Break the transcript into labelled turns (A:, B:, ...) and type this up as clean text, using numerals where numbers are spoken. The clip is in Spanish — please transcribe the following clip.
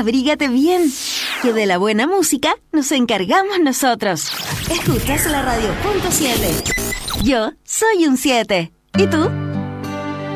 A: abrígate bien, que de la buena música nos encargamos nosotros. Escuchas la Radio.7. Yo soy un 7. ¿Y tú?